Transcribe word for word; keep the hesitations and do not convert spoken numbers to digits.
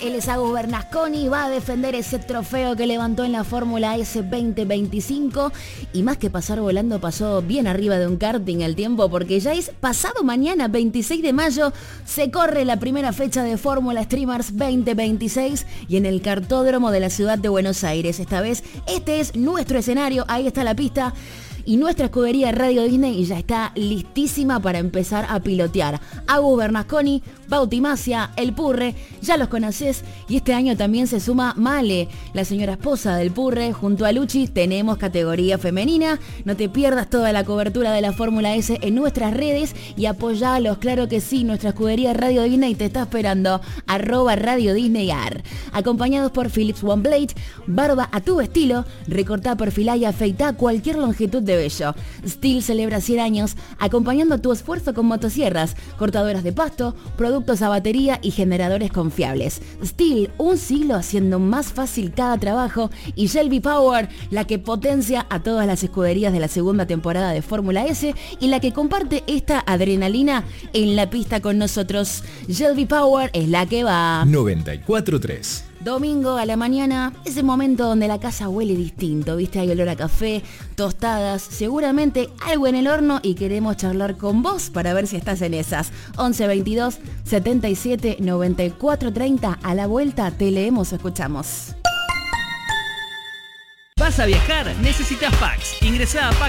Él es Agus Bernasconi, va a defender ese trofeo que levantó en la Fórmula S veinte veinticinco y más que pasar volando pasó bien arriba de un karting el tiempo porque ya es pasado mañana veintiséis de mayo, se corre la primera fecha de Fórmula Streamers veinte veintiséis y en el kartódromo de la ciudad de Buenos Aires. Esta vez este es nuestro escenario, ahí está la pista. Y nuestra escudería Radio Disney ya está listísima para empezar a pilotear. Agus Bernasconi, Bauti Macia, El Purre, ya los conocés. Y este año también se suma Male, la señora esposa del Purre. Junto a Luchi tenemos categoría femenina. No te pierdas toda la cobertura de la Fórmula S en nuestras redes y apoyalos, claro que sí. Nuestra escudería Radio Disney te está esperando. Arroba Radio Disney Ar. Acompañados por Philips One Blade, barba a tu estilo, recortá, perfilá y afeitá cualquier longitud de bello. Stihl celebra cien años acompañando tu esfuerzo con motosierras, cortadoras de pasto, productos a batería y generadores confiables. Stihl, un siglo haciendo más fácil cada trabajo, y Shelby Power, la que potencia a todas las escuderías de la segunda temporada de Fórmula S y la que comparte esta adrenalina en la pista con nosotros. Shelby Power es la que va. noventa y cuatro punto tres. Domingo a la mañana, ese momento donde la casa huele distinto, ¿viste? Hay olor a café, tostadas, seguramente algo en el horno y queremos charlar con vos para ver si estás en esas. once veintidós setenta y siete noventa y cuatro treinta, a la vuelta te leemos o escuchamos. ¿Vas a viajar? Necesitas Pax. Ingresá a pax